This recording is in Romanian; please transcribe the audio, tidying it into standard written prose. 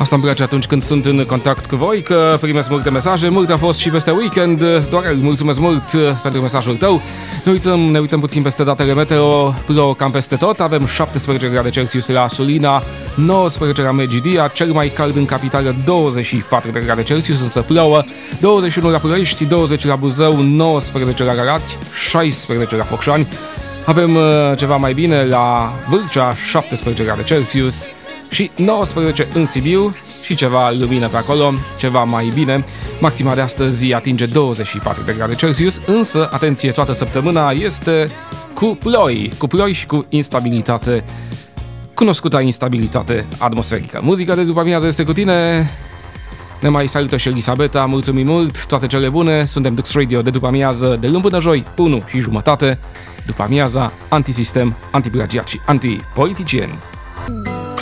Asta îmi place atunci când sunt în contact cu voi, că primesc multe mesaje, mult a fost și peste weekend. Doar îi mulțumesc mult pentru mesajul tău. Ne uităm puțin peste datele meteo, plouă cam peste tot. Avem 17 grade Celsius la Sulina, 19 la Megidia, cel mai cald în capitală 24 de grade Celsius, însă plouă, 21 la Ploiești, 20 la Buzău, 19 la Galați, 16 la Focșani. Avem ceva mai bine la Vâlcea, 17 grade Celsius și 19 în Sibiu și ceva lumină pe acolo, ceva mai bine. Maxima de astăzi atinge 24 de grade Celsius, însă, atenție, toată săptămâna este cu ploi și cu instabilitate, cunoscuta instabilitate atmosferică. Muzica de după amiază este cu tine. Ne mai salută și Elisabeta, mulțumim mult, toate cele bune. Suntem Dux Radio de după amiază, de luni până joi, 1:30. După amiaza, antisistem, antiplagiat și antipoliticieni.